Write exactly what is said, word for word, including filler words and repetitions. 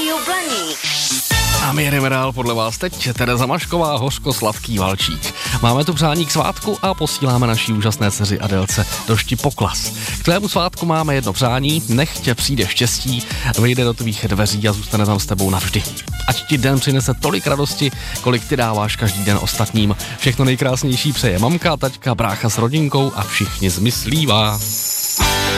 Rádio Blaník. A my jedeme dál podle vás teď. Tereza Mašková, hořko sladký valčík. Máme tu přání k svátku a posíláme naší úžasné dceři Adélce došti poklas. K tvému svátku máme jedno přání, nech tě přijde štěstí, vejde do tvých dveří a zůstane tam s tebou navždy. Ať ti den přinese tolik radosti, kolik ty dáváš každý den ostatním. Všechno nejkrásnější přeje mamka, taťka, brácha s rodinkou a všichni z Myslíva.